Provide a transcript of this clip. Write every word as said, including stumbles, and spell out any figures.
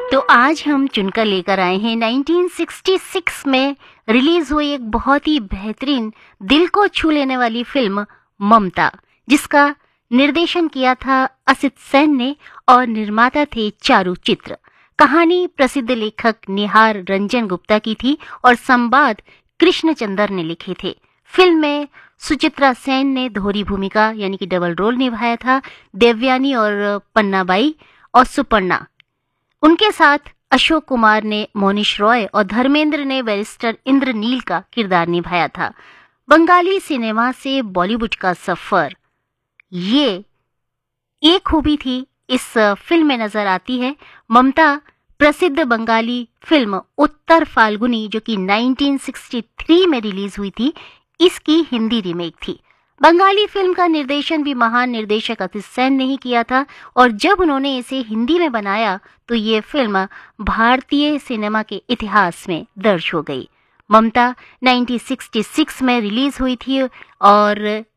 तो आज हम चुनकर लेकर आए हैं नाइनटीन सिक्सटी सिक्स में रिलीज हुई एक बहुत ही बेहतरीन दिल को छू लेने वाली फिल्म ममता, जिसका निर्देशन किया था असित सेन ने और निर्माता थे चारू चित्र। कहानी प्रसिद्ध लेखक निहार रंजन गुप्ता की थी और संवाद कृष्णचंदर ने लिखे थे। फिल्म में सुचित्रा सेन ने दोहरी भूमिका यानी कि डबल रोल निभाया था। देवयानी और पन्नाबाई और सुपर्णा, उनके साथ अशोक कुमार ने मोनिश रॉय और धर्मेंद्र ने बैरिस्टर इंद्रनील का किरदार निभाया था। बंगाली सिनेमा से बॉलीवुड का सफर, ये एक खूबी थी इस फिल्म में नजर आती है। ममता प्रसिद्ध बंगाली फिल्म उत्तर फाल्गुनी जो कि नाइनटीन सिक्सटी थ्री में रिलीज हुई थी, इसकी हिंदी रीमेक थी। बंगाली फिल्म का निर्देशन भी महान निर्देशक असित सेन ने ही किया था और जब उन्होंने इसे हिंदी में बनाया तो ये फिल्म भारतीय सिनेमा के इतिहास में दर्ज हो गई। ममता नाइनटीन सिक्सटी सिक्स में रिलीज हुई थी और